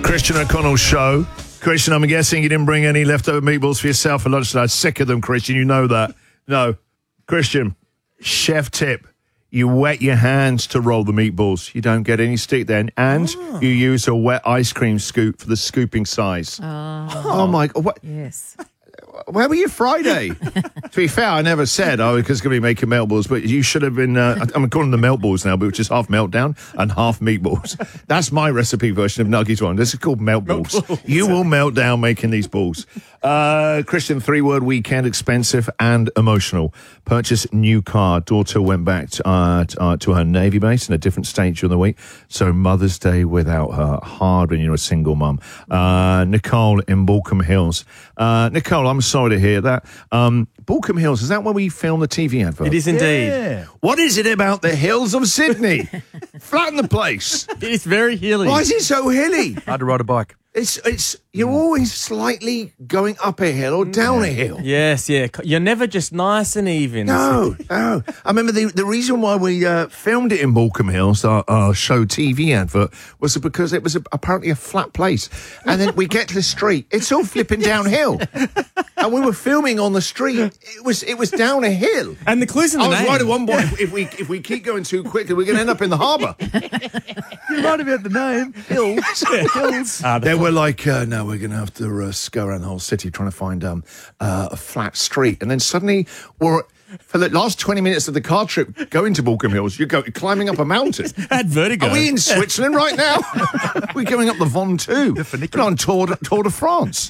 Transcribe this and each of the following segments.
Christian O'Connell show. Christian, I'm guessing you didn't bring any leftover meatballs for yourself for lunch tonight. Sick of them, Christian. You know that. No. Christian, chef tip. You wet your hands to roll the meatballs. You don't get any stick then. And you use a wet ice cream scoop for the scooping size. Oh my God. What? Yes. Where were you Friday? To be fair, I never said I was going to be making meltballs, but you should have been, I'm calling them meltballs now, but which is half meltdown and half meatballs. That's my recipe version of Nuggies one. This is called meltballs. You will melt down making these balls. Christian, 3-word weekend, expensive and emotional. Purchase new car. Daughter went back to her Navy base in a different state during the week. So Mother's Day without her. Hard when you're a single mum. Nicole in Balcombe Hills. Nicole, I'm sorry to hear that. Balcombe Hills, is that where we filmed the TV advert? It is indeed. Yeah. What is it about the hills of Sydney? Flatten the place. It is very hilly. Why is it so hilly? Hard to ride a bike. You're always slightly going up a hill or down a hill. Yes, yeah. You're never just nice and even. No. I remember the reason why we filmed it in Balcombe Hills, our show TV advert, was because it was apparently a flat place. And then we get to the street, it's all flipping downhill. And we were filming on the street. It was down a hill. And the clues in the I was name. right at one point. If we keep going too quickly, we're going to end up in the harbour. You're right about the name. Hills. They were like, no, we're going to have to go around the whole city trying to find a flat street. And then suddenly, for the last 20 minutes of the car trip going to Balcombe Hills, you're climbing up a mountain. I had vertigo. Are we in Switzerland right now? We're going up the Ventoux. We're on Tour de France.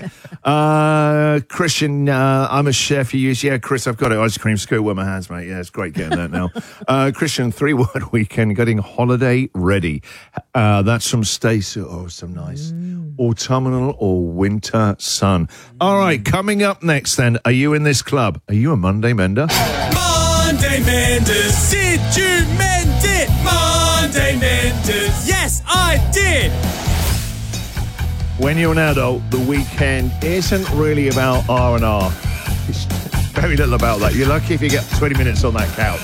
Christian, I'm a chef. You use, Chris, I've got it. Ice cream scoop with my hands, mate. Yeah, it's great getting that now. Christian, 3-word weekend, getting holiday ready. That's from Stacey. Oh, some nice autumnal or winter sun. All right, coming up next then, are you in this club? Are you a Monday Mender? Monday Menders, did you mend it? Monday Menders, yes, I did. When you're an adult, the weekend isn't really about R&R. It's very little about that. You're lucky if you get 20 minutes on that couch.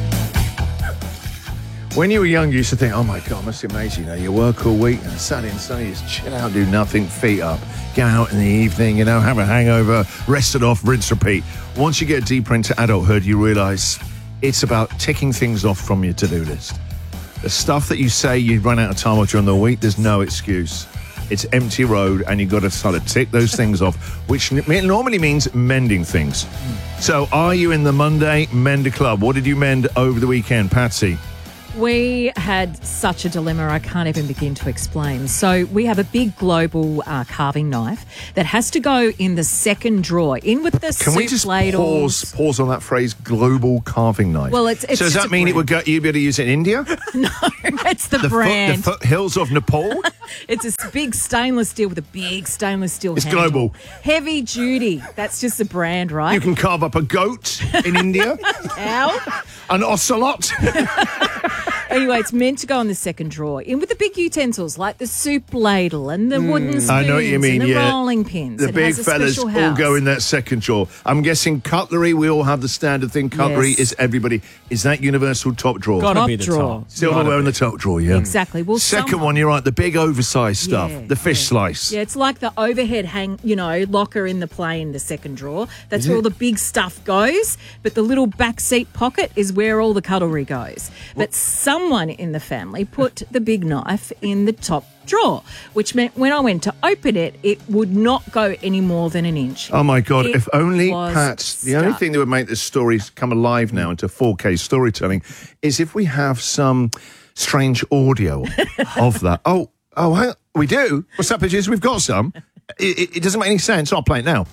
When you were young, you used to think, oh my God, must be amazing. You work all week and Saturday and Sunday, just chill out, do nothing, feet up, get out in the evening, have a hangover, rest it off, rinse, repeat. Once you get deeper into adulthood, you realise it's about ticking things off from your to-do list. The stuff that you say you run out of time of during the week, there's no excuse. It's empty road and you've got to sort of tick those things off, which normally means mending things. So are you in the Monday Mender Club? What did you mend over the weekend, Patsy? We had such a dilemma I can't even begin to explain. So we have a big global carving knife that has to go in the second drawer, in with the soup Can we just ladles. pause on that phrase, global carving knife? Well, it's so does just that mean brand. you'd be able to use it in India? No, it's the brand. The foothills of Nepal? It's a big stainless steel with a big stainless steel It's handle. global. Heavy duty. That's just the brand, right? You can carve up a goat in India, Cow. an ocelot. Anyway, it's meant to go in the second drawer, in with the big utensils like the soup ladle and the wooden spoons I know what you mean, and the yeah. rolling pins. The It big has a fellas special all house. go in that second drawer. I'm guessing cutlery, we all have the standard thing. Cutlery Yes. is everybody. Is that universal top drawer? Gotta Top be the drawer. top. Silverware in the top drawer, yeah. Exactly. Well, Second one, you're right, the big oversized stuff, Yeah, the fish slice. Yeah, it's like the overhead locker in the plane, the second drawer. That's Is where it? all the big stuff goes, but the little back seat pocket is where all the cutlery goes. But someone in the family put the big knife in the top drawer, which meant when I went to open it, it would not go any more than an inch. Oh my God, It if only, was Pat, the only stuck. thing that would make this story come alive now into 4K storytelling is if we have some strange audio of that. Oh, hang on. We do? What's up, producer? We've got some. It doesn't make any sense. I'll play it now.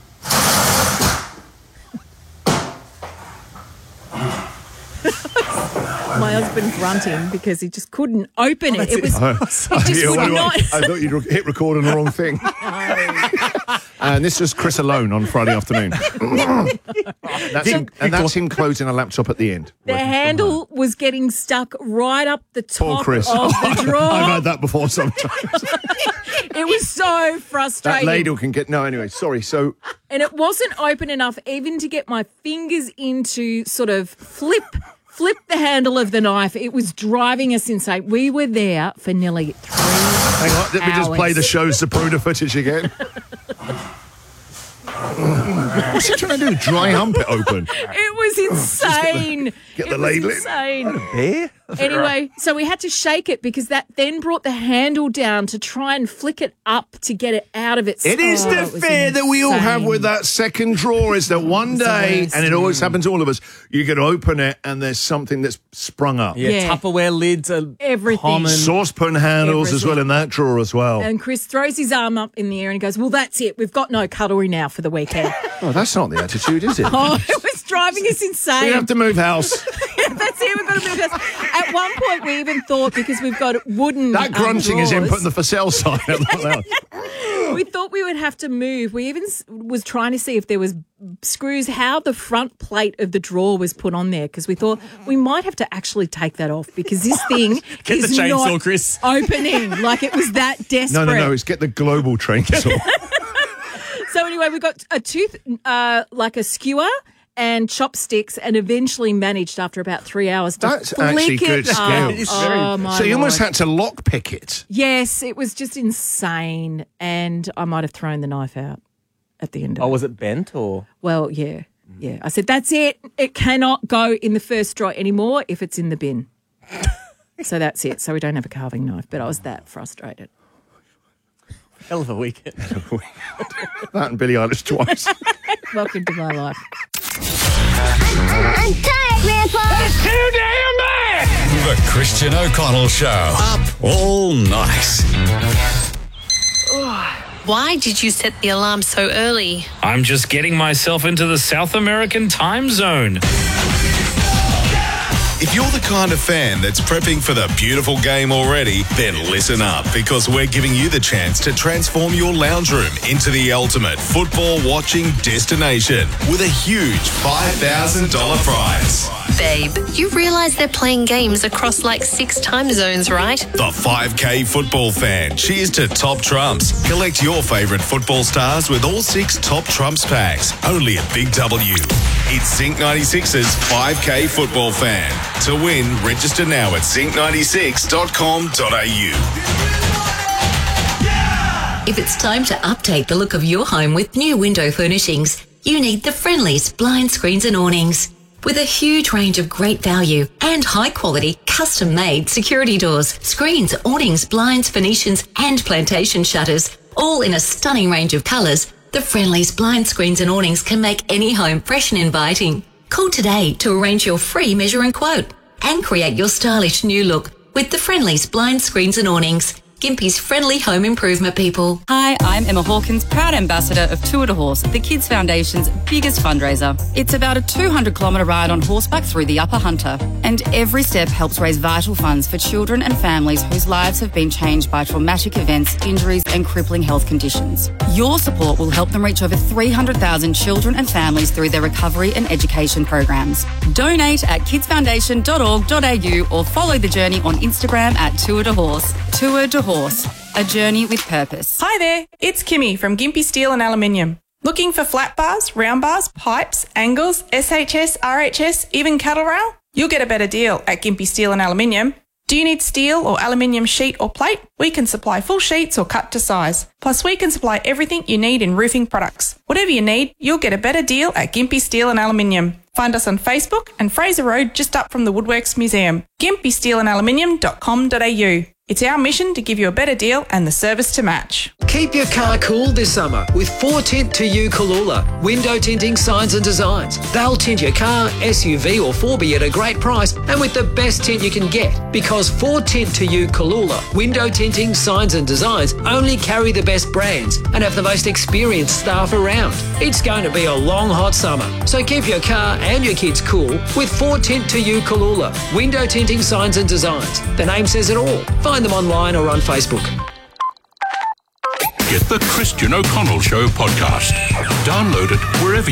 My husband grunting because he just couldn't open it. It was it just Yeah, would well, not. I thought you'd hit record on the wrong thing. And this was Chris alone on Friday afternoon. That's him closing a laptop at the end. The handle was getting stuck right up the Poor top of Chris. the drawer. I've had that before sometimes. It was so frustrating. That ladle can get... No, anyway, sorry. So, And it wasn't open enough even to get my fingers into sort of flip the handle of the knife. It was driving us insane. We were there for nearly 3 Hang on, did we just play the show's Zapruder footage again? What's he trying to do? Dry hump it open? It was insane. Get the It was ladle in. insane. Bear? Anyway, so we had to shake it because that then brought the handle down to try and flick it up to get it out of its. It is the fear that we all have with that second drawer is that one day, and it always happens to all of us, you're going to open it and there's something that's sprung up. Yeah, Yeah. Tupperware lids are Everything. common. Saucepan handles as well in that drawer as well. And Chris throws his arm up in the air and he goes, "Well, that's it. We've got no cutlery now for the weekend." Oh, that's not the attitude, is it? Oh, it was driving us insane. We have to move house. That's it. We've got to move this. At one point, we even thought because we've got wooden. That grunting is him drawers, putting the for sale sign up. we thought we would have to move. We even was trying to see if there was screws, how the front plate of the drawer was put on there, because we thought we might have to actually take that off because this thing Get the is chainsaw, not Chris. opening. Like it was that desperate. No, it's get the global train saw. So anyway, we got a tooth, like a skewer and chopsticks, and eventually managed after about 3 hours to That's flick actually good it up. skills. Oh, my So you almost Lord. had to lockpick it. Yes, it was just insane, and I might have thrown the knife out at the end of Oh, it. was it bent or? Well, yeah. I said, that's it. It cannot go in the first drawer anymore if it's in the bin. So that's it. So we don't have a carving knife, but I was that frustrated. Hell of a weekend. That and Billie Eilish twice. Welcome to my life. I'm tired, Grandpa. The Christian O'Connell Show. Up all night. Why did you set the alarm so early? I'm just getting myself into the South American time zone. If you're the kind of fan that's prepping for the beautiful game already, then listen up, because we're giving you the chance to transform your lounge room into the ultimate football watching destination with a huge $5,000 prize. Babe, you realise they're playing games across like 6 time zones, right? The 5K football fan cheers to Top Trumps. Collect your favourite football stars with all 6 Top Trumps packs, only at Big W. It's Zinc 96's 5K football fan. To win, register now at zinc96.com.au. If it's time to update the look of your home with new window furnishings, you need the Friendly's Blind Screens and Awnings. With a huge range of great value and high-quality, custom-made security doors, screens, awnings, blinds, Venetians and plantation shutters, all in a stunning range of colours, the Friendly's Blind Screens and Awnings can make any home fresh and inviting. Call today to arrange your free measure and quote and create your stylish new look with the Friendly's Blind Screens and Awnings. Gympie's friendly home improvement people. Hi, I'm Emma Hawkins, proud ambassador of Tour de Horse, the Kids Foundation's biggest fundraiser. It's about a 200-kilometre ride on horseback through the Upper Hunter, and every step helps raise vital funds for children and families whose lives have been changed by traumatic events, injuries and crippling health conditions. Your support will help them reach over 300,000 children and families through their recovery and education programs. Donate at kidsfoundation.org.au or follow the journey on Instagram at Tour de Horse. Tour de Horse, a journey with purpose. Hi there, it's Kimmy from Gympie Steel and Aluminium. Looking for flat bars, round bars, pipes, angles, SHS, RHS, even cattle rail? You'll get a better deal at Gympie Steel and Aluminium. Do you need steel or aluminium sheet or plate? We can supply full sheets or cut to size. Plus, we can supply everything you need in roofing products. Whatever you need, you'll get a better deal at Gympie Steel and Aluminium. Find us on Facebook and Fraser Road just up from the Woodworks Museum. gympiesteelandaluminium.com.au. It's our mission to give you a better deal and the service to match. Keep your car cool this summer with 4Tint to You Cooloola. Window tinting signs and designs. They'll tint your car, SUV or 4B at a great price and with the best tint you can get. Because 4Tint to You Cooloola window tinting signs and designs only carry the best brands and have the most experienced staff around. It's going to be a long hot summer, so keep your car and your kids cool with 4Tint to You Cooloola window tinting signs and designs. The name says it all. Find them online or on Facebook. Get the Christian O'Connell Show podcast. Download it wherever